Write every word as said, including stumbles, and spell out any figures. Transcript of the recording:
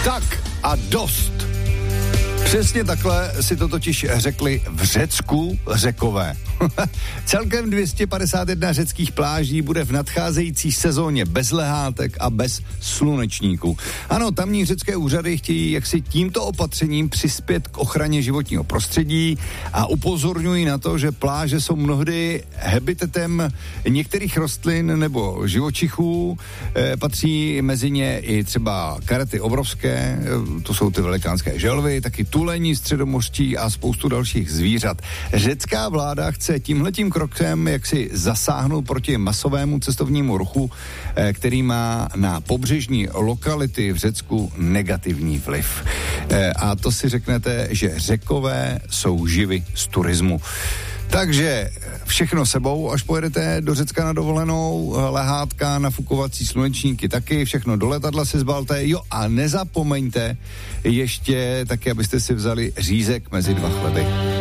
Tak a dost. Přesně takhle si to totiž řekli v Řecku Řekové. Celkem dvě stě padesát jedna řeckých pláží bude v nadcházející sezóně bez lehátek a bez slunečníků. Ano, tamní řecké úřady chtějí jaksi tímto opatřením přispět k ochraně životního prostředí a upozorňují na to, že pláže jsou mnohdy habitatem některých rostlin nebo živočichů. E, patří mezi ně i třeba karety obrovské, e, to jsou ty velikánské želvy, taky tulení středomořští a spoustu dalších zvířat. Řecká vláda chce tímhletím krokem jaksi zasáhnout proti masovému cestovnímu ruchu, který má na pobřežní lokality v Řecku negativní vliv. A to si řeknete, že Řekové jsou živi z turismu. Takže všechno sebou, až pojedete do Řecka na dovolenou, lehátka, nafukovací slunečníky taky, všechno do letadla si zbalte, jo a nezapomeňte ještě taky, abyste si vzali řízek mezi dva chleby.